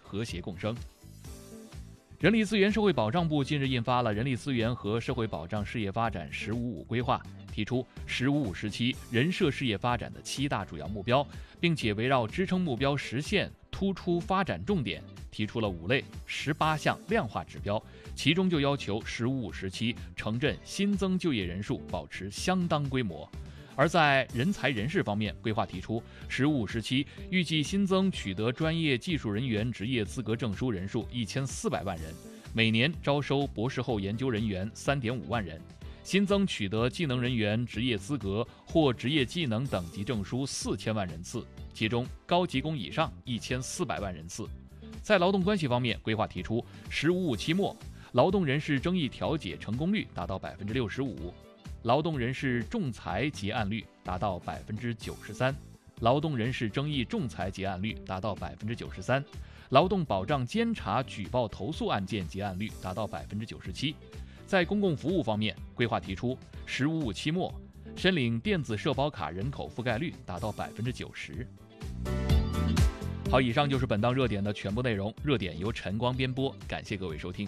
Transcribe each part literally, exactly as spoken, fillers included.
和谐共生。人力资源社会保障部近日印发了《人力资源和社会保障事业发展“十五五”规划》，提出“十五五”时期人社事业发展的七大主要目标，并且围绕支撑目标实现突出发展重点，提出了五类十八项量化指标，其中就要求“十五五”时期城镇新增就业人数保持相当规模。而在人才人士方面，规划提出“十五五”时期预计新增取得专业技术人员职业资格证书人数一千四百万人，每年招收博士后研究人员三点五万人，新增取得技能人员职业资格或职业技能等级证书四千万人次，其中高级工以上一千四百万人次。在劳动关系方面，规划提出“十五五”期末劳动人事争议调解成功率达到百分之六十五。劳动人事仲裁结案率达到百分之九十三，劳动人事争议仲裁结案率达到百分之九十三，劳动保障监察举报投诉案件结案率达到百分之九十七。在公共服务方面，规划提出“十五五”期末申领电子社保卡人口覆盖率达到百分之九十。好，以上就是本档热点的全部内容。热点由晨光编播，感谢各位收听。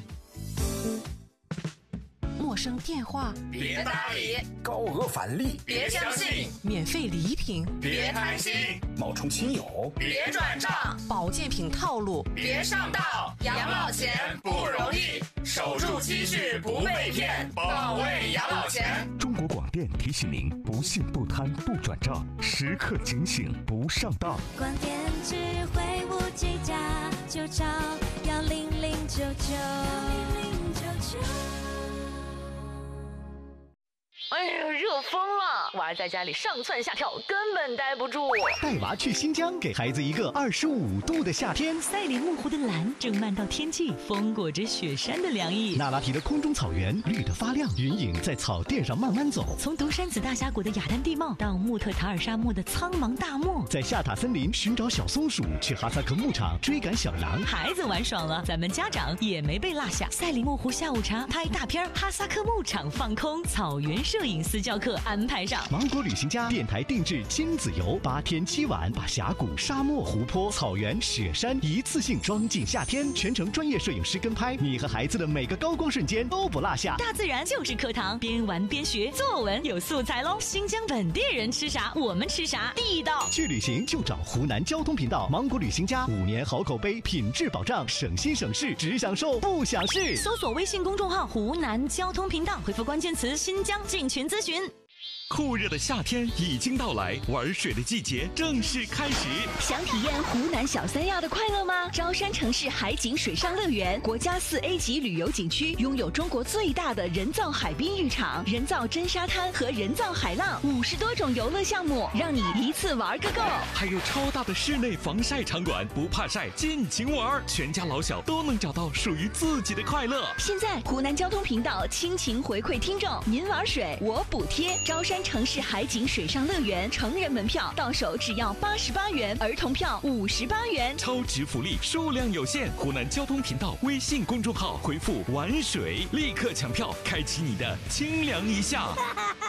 陌生电话别搭理， 高额返利别相信， 免费礼品别贪心， 冒充亲友别转账， 保健品套路别上当。养老钱不容易，守住积蓄不被骗，保卫养老钱。 中国广电提醒您：不信不贪不转账，时刻警醒不上当。 广电智慧无计价，就找幺零零九九。 哎呀，热疯了！娃儿在家里上蹿下跳，根本待不住。 带娃去新疆，给孩子一个二十五度的夏天。 赛里木湖的蓝正漫到天际，风裹着雪山的凉意。 那拉提的空中草原绿得发亮，云影在草甸上慢慢走。 从独山子大峡谷的雅丹地貌到穆特塔尔沙漠的苍茫大漠， 在夏塔森林寻找小松鼠，去哈萨克牧场追赶小羊。 孩子玩爽了，咱们家长也没被落下。赛里木湖下午茶拍大片，哈萨克牧场放空，草原摄影私教课安排上。 芒果旅行家电台定制亲子游，八天七晚把峡谷、沙漠、湖泊、草原、雪山一次性装进夏天，全程专业摄影师跟拍，你和孩子的每个高光瞬间都不落下。 大自然就是课堂，边玩边学，作文有素材喽。新疆本地人吃啥，我们吃啥，地道。 去旅行就找湖南交通频道，芒果旅行家五年好口碑，品质保障，省心省事，只享受不享事。 搜索微信公众号湖南交通频道，回复关键词新疆进群咨询。 酷热的夏天已经到来，玩水的季节正式开始。 想体验湖南小三亚的快乐吗？昭山城市海景水上乐园，国家四 A 级旅游景区，拥有中国最大的人造海滨浴场、人造真沙滩和人造海浪，五十多种游乐项目，让你一次玩个够。 还有超大的室内防晒场馆，不怕晒，尽情玩，全家老小都能找到属于自己的快乐。 现在湖南交通频道倾情回馈听众，您玩水我补贴。昭山城市海景水上乐园成人门票到手只要八十八元，儿童票五十八元， 超值福利，数量有限。湖南交通频道微信公众号回复玩水，立刻抢票，开启你的清凉一夏。